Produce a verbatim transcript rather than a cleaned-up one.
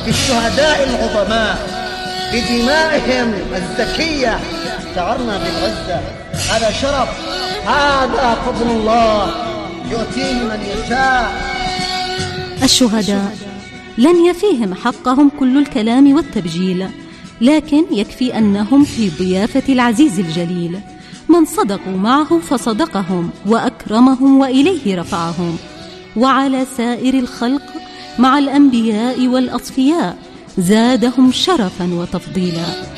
بالشهداء العظماء بدمائهم الزكية شعرنا بالعزة. هذا شرف، هذا فضل الله يؤتيه من يشاء. الشهداء لن يفيهم حقهم كل الكلام والتبجيل، لكن يكفي أنهم في ضيافة العزيز الجليل، من صدقوا معه فصدقهم وأكرمهم وإليه رفعهم، وعلى سائر الخلق مع الأنبياء والأصفياء زادهم شرفا وتفضيلا.